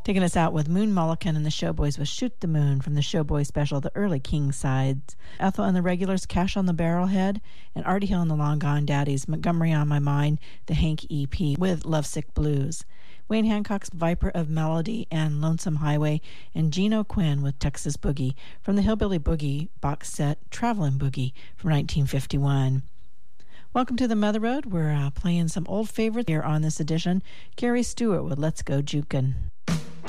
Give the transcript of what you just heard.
Taking us out with Moon Mullican and the Showboys with Shoot the Moon from the Showboy special, The Early King Sides. Ethel and the Regulars, Cash on the Barrelhead, and Artie Hill and the Long Gone Daddies, Montgomery on My Mind, the Hank EP with Lovesick Blues. Wayne Hancock's Viper of Melody and Lonesome Highway, and Geno Quinn with Texas Boogie from the Hillbilly Boogie box set Travelin' Boogie from 1951. Welcome to the Mother Road. We're playing some old favorites here on this edition. Gary Stewart with Let's Go Jukin'.